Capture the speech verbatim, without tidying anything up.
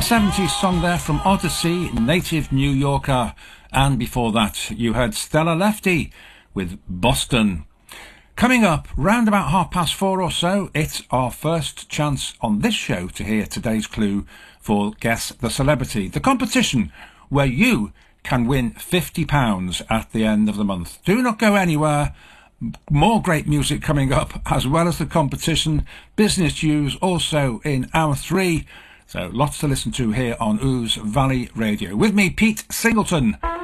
seventies song there from Odyssey, Native New Yorker, and before that you heard Stella Lefty with Boston. Coming up, round about half past four or so, it's our first chance on this show to hear today's clue for Guess the Celebrity, the competition where you can win fifty pounds at the end of the month. Do not go anywhere. More great music coming up, as well as the competition, business news also in hour three. So lots to listen to here on Ouse Valley Radio. With me, Pete Singleton.